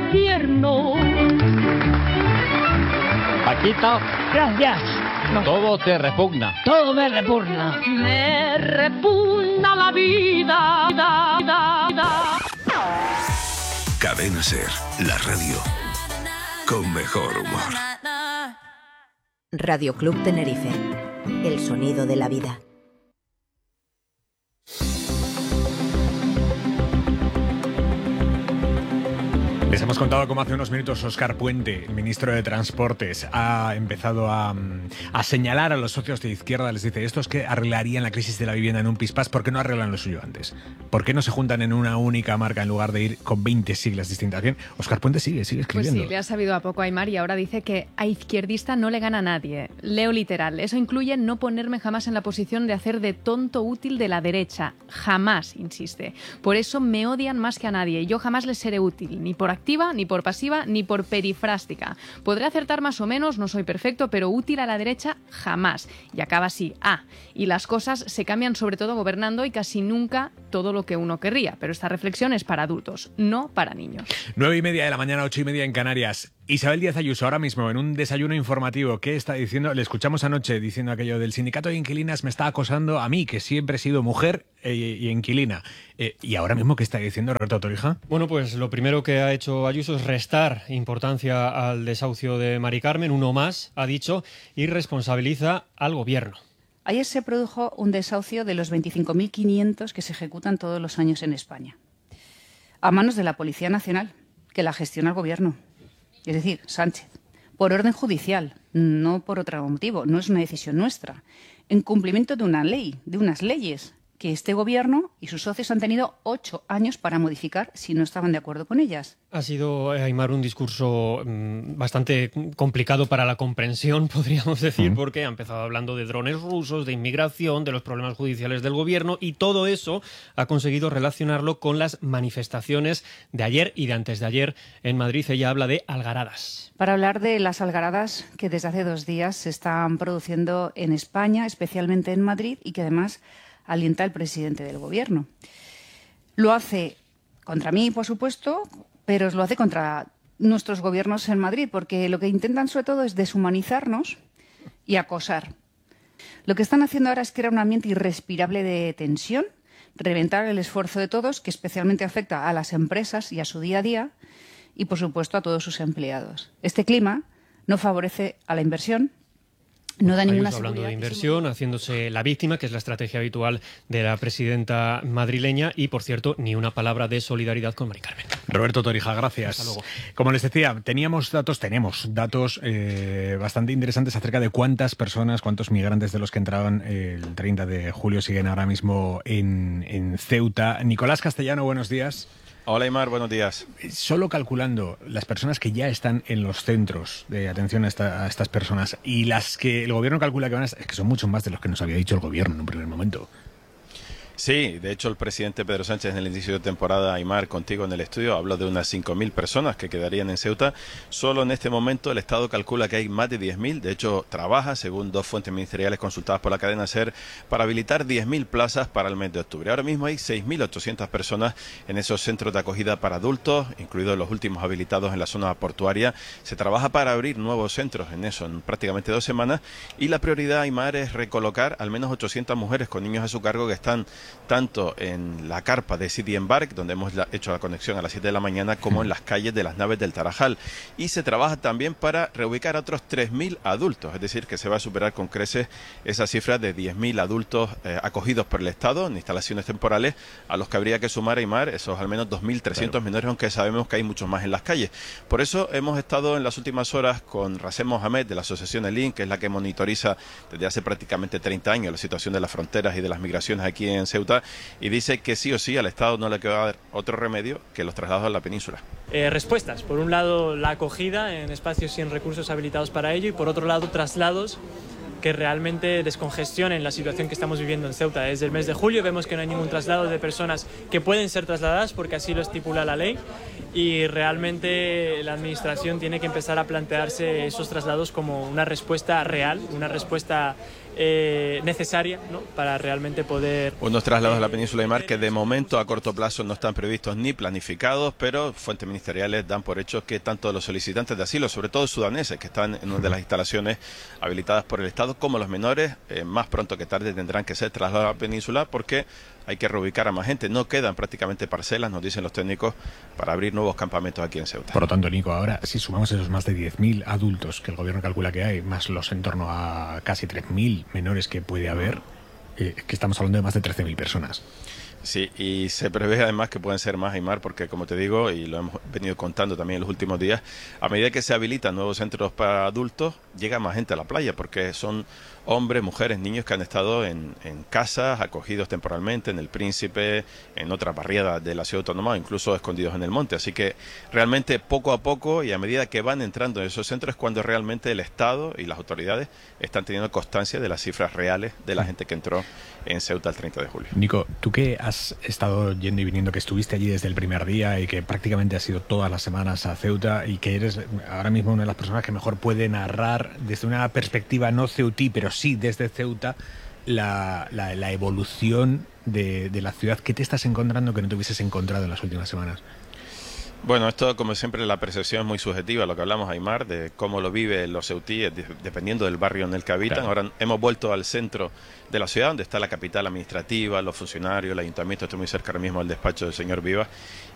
infierno. Paquito, Gracias. No. todo te repugna. Todo me repugna. Me repugna la vida. Cadena Ser, la radio con mejor humor. Radio Club Tenerife, el sonido de la vida. Les hemos contado cómo hace unos minutos Óscar Puente, el ministro de Transportes, ha empezado a señalar a los socios de izquierda. Les dice, estos que arreglarían la crisis de la vivienda en un pispás, ¿por qué no arreglan lo suyo antes? ¿Por qué no se juntan en una única marca en lugar de ir con 20 siglas distintas? Bien, Óscar Puente sigue escribiendo. Pues sí, le ha sabido a poco a Aimar y ahora dice que a izquierdista no le gana a nadie. Leo literal, eso incluye no ponerme jamás en la posición de hacer de tonto útil de la derecha. Jamás, insiste. Por eso me odian más que a nadie. Yo jamás les seré útil, ni por activa, ni por pasiva, ni por perifrástica. Podré acertar más o menos, no soy perfecto, pero útil a la derecha jamás. Y acaba así. Y las cosas se cambian sobre todo gobernando y casi nunca todo lo que uno querría. Pero esta reflexión es para adultos, no para niños. 9:30 de la mañana, 8:30 en Canarias. Isabel Díaz Ayuso ahora mismo en un desayuno informativo. ¿Qué está diciendo? Le escuchamos anoche diciendo aquello del sindicato de inquilinas me está acosando a mí, que siempre he sido mujer y inquilina. ¿Y ahora mismo qué está diciendo Roberto Torija? Bueno, pues lo primero que ha hecho Ayuso es restar importancia al desahucio de Mari Carmen, uno más, ha dicho, y responsabiliza al gobierno. Ayer se produjo un desahucio de los 25.500 que se ejecutan todos los años en España, a manos de la Policía Nacional, que la gestiona el gobierno. Es decir, Sánchez, por orden judicial, no por otro motivo, no es una decisión nuestra, en cumplimiento de una ley, de unas leyes que este gobierno y sus socios han tenido 8 años para modificar si no estaban de acuerdo con ellas. Ha sido, Aimar, un discurso bastante complicado para la comprensión, podríamos decir, porque ha empezado hablando de drones rusos, de inmigración, de los problemas judiciales del gobierno, y todo eso ha conseguido relacionarlo con las manifestaciones de ayer y de antes de ayer en Madrid. Ella habla de algaradas. Para hablar de las algaradas que desde hace 2 días se están produciendo en España, especialmente en Madrid, y que además alienta el presidente del gobierno. Lo hace contra mí, por supuesto, pero lo hace contra nuestros gobiernos en Madrid, porque lo que intentan sobre todo es deshumanizarnos y acosar. Lo que están haciendo ahora es crear un ambiente irrespirable de tensión, reventar el esfuerzo de todos, que especialmente afecta a las empresas y a su día a día, y por supuesto a todos sus empleados. Este clima no favorece a la inversión, no da ninguna seguridad. Hablando de inversión, haciéndose la víctima, que es la estrategia habitual de la presidenta madrileña, y por cierto, ni una palabra de solidaridad con Mari Carmen. Roberto Torija, gracias. Hasta luego. Como les decía, tenemos datos bastante interesantes acerca de cuántas personas, cuántos migrantes de los que entraban el 30 de julio siguen ahora mismo en Ceuta. Nicolás Castellano, buenos días. Hola, Aimar, buenos días. Solo calculando las personas que ya están en los centros de atención a estas personas y las que el gobierno calcula que van a estar, es que son mucho más de los que nos había dicho el gobierno en un primer momento. Sí, de hecho el presidente Pedro Sánchez en el inicio de temporada, Aimar, contigo en el estudio, habló de unas 5.000 personas que quedarían en Ceuta. Solo en este momento el Estado calcula que hay más de 10.000. De hecho, trabaja, según 2 fuentes ministeriales consultadas por la cadena SER, para habilitar 10.000 plazas para el mes de octubre. Ahora mismo hay 6.800 personas en esos centros de acogida para adultos, incluidos los últimos habilitados en la zona portuaria. Se trabaja para abrir nuevos centros en eso en prácticamente 2 semanas, y la prioridad, Aimar, es recolocar al menos 800 mujeres con niños a su cargo que están tanto en la carpa de City Embark, donde hemos hecho la conexión a las 7 de la mañana, como en las calles de las naves del Tarajal. Y se trabaja también para reubicar a otros 3.000 adultos, es decir, que se va a superar con creces esa cifra de 10.000 adultos acogidos por el Estado en instalaciones temporales, a los que habría que sumar, Aimar, esos al menos 2.300 menores, aunque sabemos que hay muchos más en las calles. Por eso hemos estado en las últimas horas con Rasem Mohamed de la asociación ELIN, que es la que monitoriza desde hace prácticamente 30 años la situación de las fronteras y de las migraciones aquí en Ceuta, y dice que sí o sí al Estado no le queda dar otro remedio que los traslados a la península. Respuestas. Por un lado, la acogida en espacios sin recursos habilitados para ello, y por otro lado, traslados que realmente descongestionen la situación que estamos viviendo en Ceuta. Desde el mes de julio vemos que no hay ningún traslado de personas que pueden ser trasladadas porque así lo estipula la ley, y realmente la Administración tiene que empezar a plantearse esos traslados como una respuesta real, una respuesta necesaria, ¿no?, para realmente poder... Unos traslados a la península de Aymar que de momento a corto plazo no están previstos ni planificados, pero fuentes ministeriales dan por hecho que tanto los solicitantes de asilo, sobre todo sudaneses, que están en una de las instalaciones habilitadas por el Estado, como los menores, más pronto que tarde tendrán que ser trasladados a la península porque hay que reubicar a más gente. No quedan prácticamente parcelas, nos dicen los técnicos, para abrir nuevos campamentos aquí en Ceuta. Por lo tanto, Nico, ahora si sumamos esos más de 10.000 adultos que el gobierno calcula que hay, más los en torno a casi 3.000 menores que puede haber, que estamos hablando de más de 13.000 personas. Sí, y se prevé además que pueden ser más, Aymar, porque como te digo, y lo hemos venido contando también en los últimos días, a medida que se habilitan nuevos centros para adultos, llega más gente a la playa, porque son hombres, mujeres, niños que han estado en casas, acogidos temporalmente, en El Príncipe, en otras barriadas de la ciudad autónoma, o incluso escondidos en el monte. Así que realmente poco a poco y a medida que van entrando en esos centros es cuando realmente el Estado y las autoridades están teniendo constancia de las cifras reales de la gente que entró en Ceuta el 30 de julio. Nico, tú que has estado yendo y viniendo, que estuviste allí desde el primer día y que prácticamente has ido todas las semanas a Ceuta y que eres ahora mismo una de las personas que mejor puede narrar desde una perspectiva no ceutí, pero sí desde Ceuta, la evolución de la ciudad. ¿Qué te estás encontrando que no te hubieses encontrado en las últimas semanas? Bueno, esto como siempre la percepción es muy subjetiva, lo que hablamos, Aymar, de cómo lo viven los ceutíes dependiendo del barrio en el que habitan. Claro. Ahora hemos vuelto al centro de la ciudad, donde está la capital administrativa, los funcionarios, el ayuntamiento. Estoy muy cerca ahora mismo del despacho del señor Vivas.